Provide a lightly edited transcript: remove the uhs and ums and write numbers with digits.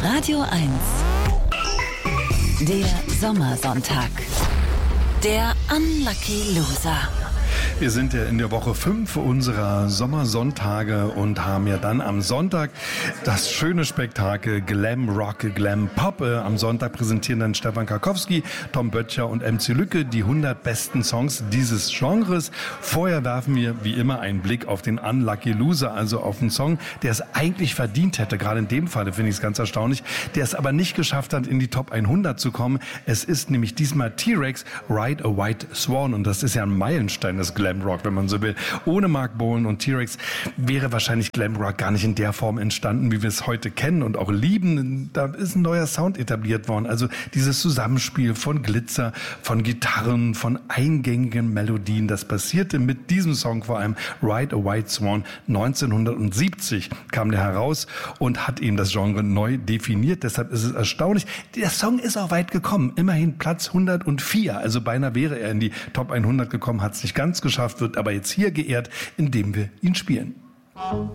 Radio 1. Der Sommersonntag. Der Unlucky Loser. Wir sind ja in der Woche 5 unserer Sommersonntage und haben ja dann am Sonntag das schöne Spektakel Glam Rock, Glam Pop. Am Sonntag präsentieren dann Stefan Karkowski, Tom Böttcher und MC Lücke die 100 besten Songs dieses Genres. Vorher werfen wir wie immer einen Blick auf den Unlucky Loser, also auf einen Song, der es eigentlich verdient hätte. Gerade in dem Fall finde ich es ganz erstaunlich, der es aber nicht geschafft hat, in die Top 100 zu kommen. Es ist nämlich diesmal T-Rex, Ride a White Swan, und das ist ja ein Meilenstein des Glam Rock, wenn man so will. Ohne Mark Bolan und T-Rex wäre wahrscheinlich Glam Rock gar nicht in der Form entstanden, wie wir es heute kennen und auch lieben. Da ist ein neuer Sound etabliert worden. Also dieses Zusammenspiel von Glitzer, von Gitarren, von eingängigen Melodien. Das passierte mit diesem Song vor allem, Ride a White Swan. 1970 kam der heraus und hat eben das Genre neu definiert. Deshalb ist es erstaunlich. Der Song ist auch weit gekommen. Immerhin Platz 104. Also beinahe wäre er in die Top 100 gekommen, hat es nicht ganz geschafft, wird aber jetzt hier geehrt, indem wir ihn spielen.